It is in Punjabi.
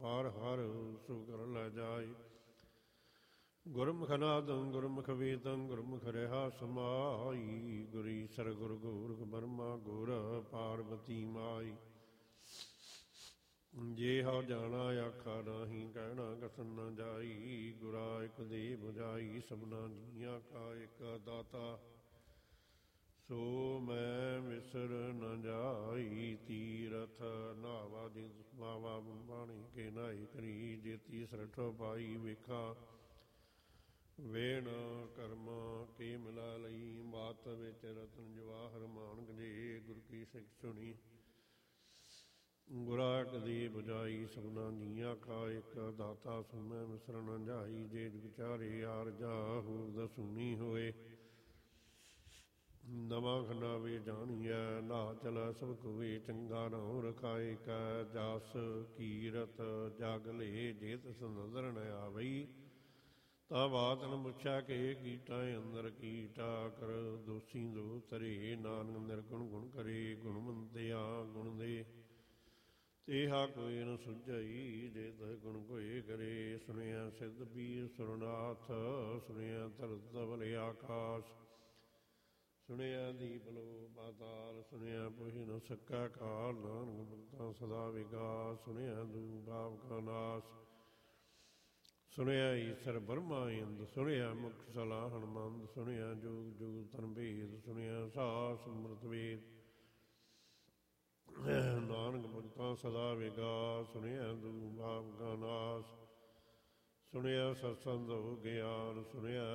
ਪਾਰ ਹਰ ਸੋ ਕਰ ਲੈ ਜਾਏ। ਗੁਰਮੁਖ ਨਾਦੰ ਗੁਰਮੁਖ ਵੇਦੰ ਗੁਰਮੁਖ ਰਿਹਾ ਸਮਾਈ। ਗੁਰ ਈਸਰ ਗੁਰ ਗੋਰਖ ਬਰਮਾ ਗੁਰ ਪਾਰਬਤੀ ਮਾਈ। ਜੇ ਹਉ ਜਾਣਾ ਆਖਾ ਨਾਹੀਂ ਕਹਿਣਾ ਕਥਨ ਨ ਜਾਈ। ਗੁਰਾ ਇਕ ਦੇ ਬੁਝਾਈ ਸਭਨਾ ਜੀਆਂ ਕਾ ਇਕ ਦਾਤਾ। ਸੋ ਮੈਂ ਵਿਸਰ ਨ ਜਾਈ। ਤੀਰਥ ਨਾਵਾ ਜਿਸ ਮਾਵਾ ਬਾਣੀ ਕੇ ਨਾਈ ਕਰੀ। ਜੇਤੀ ਸਰਠ ਪਾਈ ਵੇਖਾ ਵੇਣ ਕਰਮ ਕੇ ਮਿਲਾ ਲਈ। ਬਾਤ ਵਿੱਚ ਰਤਨ ਜਵਾਹਰ ਮਾਨਕ ਜੇ ਗੁਰ ਕੀ ਸਿੱਖ ਸੁਣੀ। ਗੁਰਾ ਕਦੇ ਬੁਝਾਈ ਸਭਨਾ ਜੀਆਂ ਕਾ ਇੱਕ ਦਾਤਾ। ਸੋ ਮੈਂ ਵਿਸਰ ਨ ਜਾਈ। ਜੇ ਵਿਚਾਰੇ ਆਰਜਾ ਹੋਰ ਸੁਣੀ ਹੋਏ। ਨਵਾਂ ਖੰਡਾ ਵੇ ਜਾਣੀਐ ਨਾ ਚਲੈ ਸਭ ਕੋਏ। ਚੰਗਾ ਨਾਉ ਰਖਾਏ ਕੈ ਜਸ ਕੀਰਤ ਜਗ ਲੇ। ਜੇ ਤਿਸ ਨਜ਼ਰ ਨ ਆਵਈ ਤਾ ਬਾਤ ਨ ਪੁੱਛਾ ਕੇ। ਕੀਟਾ ਅੰਦਰ ਕੀਟਾ ਕਰ ਦੋਸੀ ਦੋ ਤਰੇ। ਨਾਨਕ ਨਿਰਗੁਣ ਗੁਣ ਕਰੇ ਗੁਣਵੰਤਿਆ ਗੁਣ ਦੇ। ਤੇਹਾ ਕੋਈ ਨ ਸੁਝਈ ਜੇ ਤਹ ਗੁਣ ਕੋਏ ਕਰੇ। ਸੁਣਿਆ ਸਿੱਧ ਪੀਰ ਸੁਰਨਾਥ ਸੁਣਿਆ ਧਰਤ ਧਵਲ ਆਕਾਸ਼। ਸੁਣਿਆ ਦੀਪ ਲੋ ਪਾਤਾਲ ਸੁਣਿਆ ਪੁਹਿ ਨ ਸਕਾ ਕਾਲ। ਨਾਨਕ ਭਗਤਾਂ ਸਦਾ ਵਿਗਾਸ ਸੁਣਿਆ ਦੂਰ ਪਾਪ ਕਾ ਨਾਸ। ਸੁਣਿਆ ਈਸਰ ਬਰਮਾ ਇੰਦ ਸੁਣਿਆ ਮੁਖ ਸਲਾ ਹਨੁਮੰਦ। ਸੁਣਿਆ ਜੋਗ ਜੁਗ ਤਨ ਭੇਦ ਸੁਣਿਆ ਸਾਸ ਅੰਮ੍ਰਿਤ ਵੇਦ। ਨਾਨਕ ਭਗਤਾਂ ਸਦਾ ਵਿਗਾਸ ਸੁਣਿਆ ਦੂਰ ਪਾਪ ਕਾ ਨਾਸ। ਸੁਣਿਆ ਸਤਸੰਗ ਹੋ ਗਿਆਨ ਸੁਣਿਆ